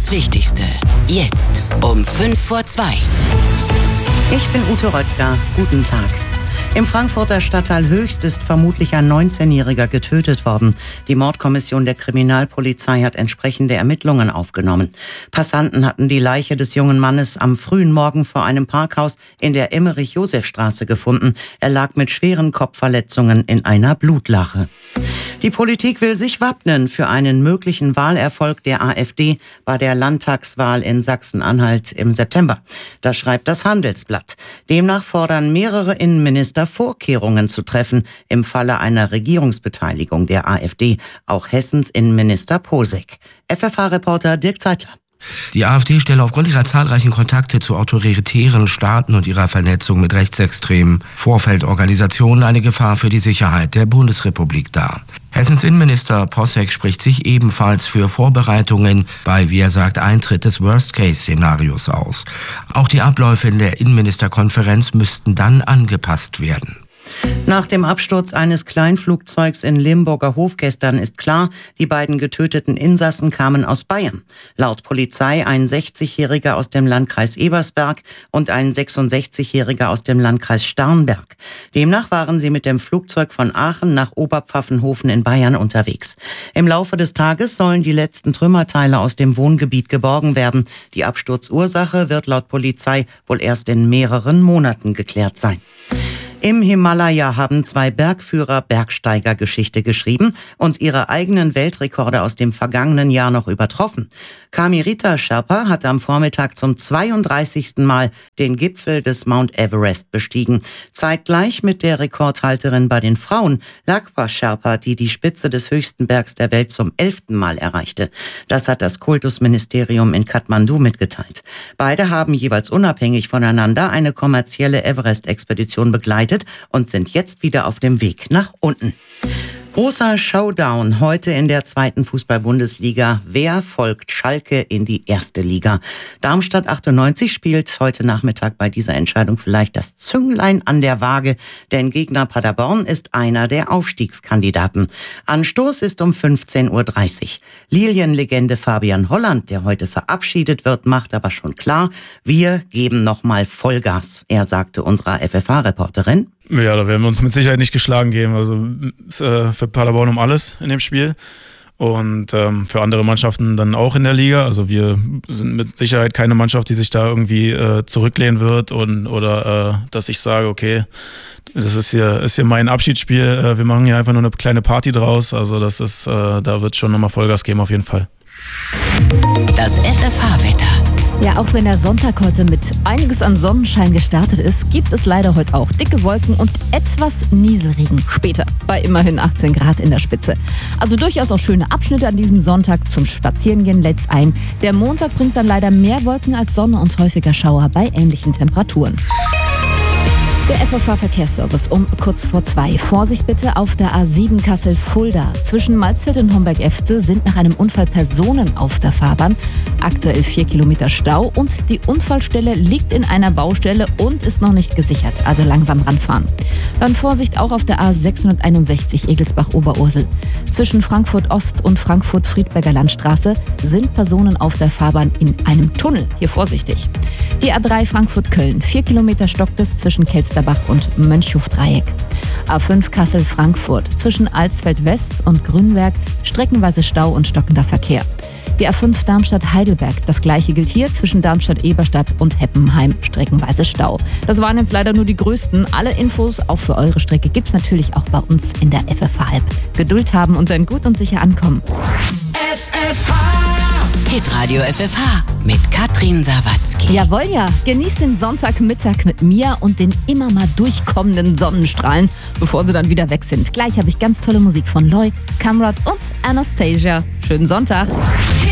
Das Wichtigste, jetzt um 1:55. Ich bin Ute Röttger. Guten Tag. Im Frankfurter Stadtteil Höchst ist vermutlich ein 19-Jähriger getötet worden. Die Mordkommission der Kriminalpolizei hat entsprechende Ermittlungen aufgenommen. Passanten hatten die Leiche des jungen Mannes am frühen Morgen vor einem Parkhaus in der Emmerich-Josef-Straße gefunden. Er lag mit schweren Kopfverletzungen in einer Blutlache. Die Politik will sich wappnen für einen möglichen Wahlerfolg der AfD bei der Landtagswahl in Sachsen-Anhalt im September. Das schreibt das Handelsblatt. Demnach fordern mehrere Innenminister, Vorkehrungen zu treffen im Falle einer Regierungsbeteiligung der AfD, auch Hessens Innenminister Posek. FFH-Reporter Dirk Zeitler. Die AfD stelle aufgrund ihrer zahlreichen Kontakte zu autoritären Staaten und ihrer Vernetzung mit rechtsextremen Vorfeldorganisationen eine Gefahr für die Sicherheit der Bundesrepublik dar. Hessens Innenminister Posek spricht sich ebenfalls für Vorbereitungen bei, wie er sagt, Eintritt des Worst-Case-Szenarios aus. Auch die Abläufe in der Innenministerkonferenz müssten dann angepasst werden. Nach dem Absturz eines Kleinflugzeugs in Limburger Hof gestern ist klar, die beiden getöteten Insassen kamen aus Bayern. Laut Polizei ein 60-Jähriger aus dem Landkreis Ebersberg und ein 66-Jähriger aus dem Landkreis Starnberg. Demnach waren sie mit dem Flugzeug von Aachen nach Oberpfaffenhofen in Bayern unterwegs. Im Laufe des Tages sollen die letzten Trümmerteile aus dem Wohngebiet geborgen werden. Die Absturzursache wird laut Polizei wohl erst in mehreren Monaten geklärt sein. Im Himalaya haben 2 Bergführer Bergsteigergeschichte geschrieben und ihre eigenen Weltrekorde aus dem vergangenen Jahr noch übertroffen. Kamirita Sherpa hat am Vormittag zum 32. Mal den Gipfel des Mount Everest bestiegen. Zeitgleich mit der Rekordhalterin bei den Frauen, Lakpa Sherpa, die die Spitze des höchsten Bergs der Welt zum 11. Mal erreichte. Das hat das Kultusministerium in Kathmandu mitgeteilt. Beide haben jeweils unabhängig voneinander eine kommerzielle Everest-Expedition begleitet und sind jetzt wieder auf dem Weg nach unten. Großer Showdown heute in der 2. Fußball-Bundesliga. Wer folgt Schalke in die 1. Liga? Darmstadt 98 spielt heute Nachmittag bei dieser Entscheidung vielleicht das Zünglein an der Waage, denn Gegner Paderborn ist einer der Aufstiegskandidaten. Anstoß ist um 15:30 Uhr. Lilienlegende Fabian Holland, der heute verabschiedet wird, macht aber schon klar, wir geben nochmal Vollgas. Er sagte unserer FFH-Reporterin: Ja, da werden wir uns mit Sicherheit nicht geschlagen geben. Also für Paderborn um alles in dem Spiel und für andere Mannschaften dann auch in der Liga. Also wir sind mit Sicherheit keine Mannschaft, die sich da irgendwie zurücklehnen wird oder dass ich sage, okay, das ist hier mein Abschiedsspiel. Wir machen hier einfach nur eine kleine Party draus. Also da wird schon nochmal Vollgas geben auf jeden Fall. Das FFH-Wetter. Ja, auch wenn der Sonntag heute mit einiges an Sonnenschein gestartet ist, gibt es leider heute auch dicke Wolken und etwas Nieselregen später bei immerhin 18 Grad in der Spitze. Also durchaus auch schöne Abschnitte an diesem Sonntag zum Spazierengehen lädt's ein. Der Montag bringt dann leider mehr Wolken als Sonne und häufiger Schauer bei ähnlichen Temperaturen. Der FFH-Verkehrsservice um kurz vor 2. Vorsicht bitte auf der A7 Kassel-Fulda. Zwischen Malzfeld und Homberg-Efte sind nach einem Unfall Personen auf der Fahrbahn. Aktuell 4 Kilometer Stau und die Unfallstelle liegt in einer Baustelle und ist noch nicht gesichert, also langsam ranfahren. Dann Vorsicht auch auf der A661 Egelsbach-Oberursel. Zwischen Frankfurt-Ost und Frankfurt-Friedberger Landstraße sind Personen auf der Fahrbahn in einem Tunnel. Hier vorsichtig. Die A3 Frankfurt-Köln. 4 Kilometer stockt es zwischen Kelsterbach und Mönchhof-Dreieck. A5 Kassel-Frankfurt. Zwischen Alsfeld-West und Grünberg streckenweise Stau und stockender Verkehr. Die A5 Darmstadt-Heidelberg. Das gleiche gilt hier zwischen Darmstadt-Eberstadt und Heppenheim. Streckenweise Stau. Das waren jetzt leider nur die größten. Alle Infos auch für eure Strecke gibt's natürlich auch bei uns in der FFH-App. Geduld haben und dann gut und sicher ankommen. FFH Hitradio FFH mit Katrin Sawatzki. Jawohl, ja. Genießt den Sonntagmittag mit mir und den immer mal durchkommenden Sonnenstrahlen, bevor sie dann wieder weg sind. Gleich habe ich ganz tolle Musik von Loy, Kamrat und Anastasia. Schönen Sonntag.